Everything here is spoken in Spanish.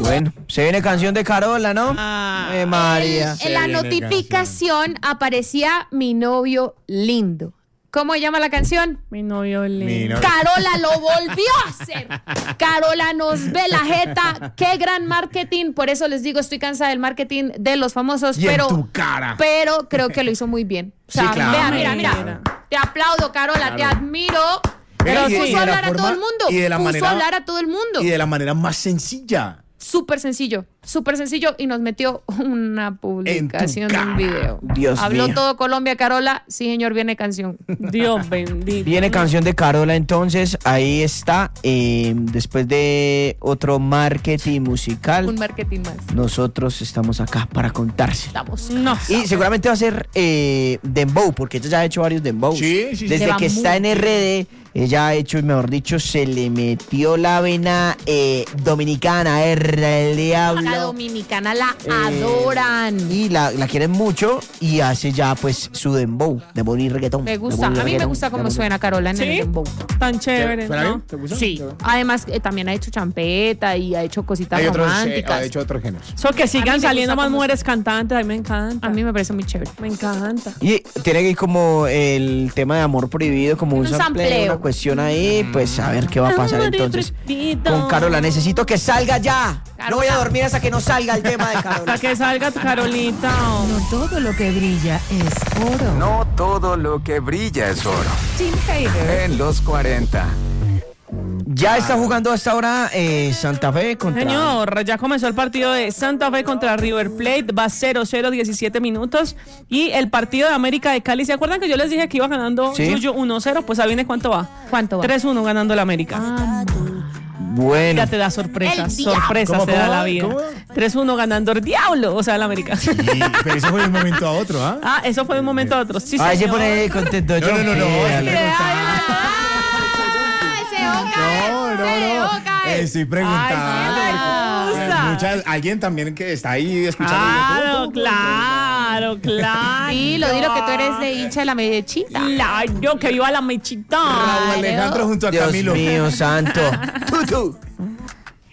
Bueno, se viene canción de Carola, ¿no? María. En la notificación aparecía Mi novio lindo. ¿Cómo se llama la canción? Mi novio lindo. Carola lo volvió a hacer. Carola nos ve la jeta. Qué gran marketing. Por eso les digo, estoy cansada del marketing de los famosos. Y pero, en tu cara. Pero creo que lo hizo muy bien. O sea, Sí, claro. mira. Te aplaudo, Carola, te admiro. Pero puso a hablar a todo el mundo. Y de la manera, puso a hablar a todo el mundo. Y de la manera más sencilla. Súper sencillo y nos metió una publicación de un video. Dios Habló mío. todo Colombia, Carola. Sí, señor, viene canción. Dios bendito. Viene canción de Carola, entonces ahí está. Después de otro marketing musical, Un marketing más. nosotros estamos acá para contárselo. Estamos. No. Y seguramente va a ser Dembow, porque ella ya ha hecho varios Dembows. Sí. Desde Lleva que está en mucho. RD, ella ha hecho, mejor dicho, se le metió la vena dominicana, el diablo. La dominicana la adoran. Y la quieren mucho y hace ya pues su dembow y reggaetón. Me gusta. A mí me gusta cómo suena Carola en el ¿Sí? dembow. Tan chévere, ¿Suena ¿no? bien? ¿Te gusta? Sí. Además, también ha hecho champeta y ha hecho cositas Hay otros, románticas. ha hecho otros géneros. Eso que A mí sigan me saliendo gusta más cómo mujeres cantantes, a mí me encanta. A mí me parece muy chévere. me encanta. Y tiene que ir como el tema de amor prohibido, como un Un sampleo, sampleo. una cuestión ahí, pues a ver qué va a pasar Amor entonces prohibido. con Carola. Necesito que salga ya. Carola. No voy a dormir hasta que no salga el tema de Hasta Carola. que salga tu Carolita. No todo lo que brilla es oro. No todo lo que brilla es oro. Tim Hader. En los 40. Ya está jugando hasta ahora Santa Fe contra... Señor, ya comenzó el partido de Santa Fe contra River Plate, va 0-0, 17 minutos. Y el partido de América de Cali, ¿se acuerdan que yo les dije que iba ganando Sí. Yuyo 1-0? Pues adivine cuánto va. ¿Cuánto va? 3-1 ganando el América. Bueno, Ya te da sorpresas, El diablo. sorpresas ¿Cómo, te da cómo? la vida. ¿Cómo? 3-1 ganando el diablo, o sea, el América. Sí, pero eso fue de un momento a otro, ¿ah? Ah, eso fue de un momento a otro. Sí, ahí se señor. pone contento. No, no, no, no. Estoy preguntando. Ay, sí, me gusta. Alguien también que está ahí escuchando. Claro. Dilo que tú eres de hincha de la mechita. Claro, que viva la mechita. Raúl Alejandro junto a Dios Camilo. mío santo. Tutu.